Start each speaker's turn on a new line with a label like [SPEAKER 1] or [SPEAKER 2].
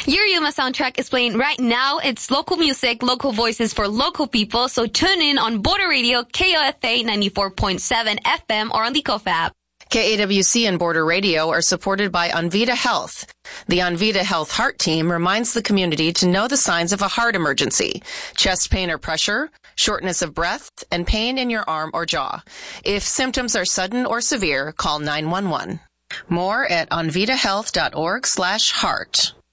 [SPEAKER 1] Your Yuma soundtrack is playing right now. It's local music, local voices for local people. So tune in on Border Radio, KOFA 94.7 FM or on the KOFA app.
[SPEAKER 2] KAWC and Border Radio are supported by Onvita Health. The Onvita Health Heart Team reminds the community to know the signs of a heart emergency: chest pain or pressure, shortness of breath, and pain in your arm or jaw. If symptoms are sudden or severe, call 911. More at onvitahealth.org/heart.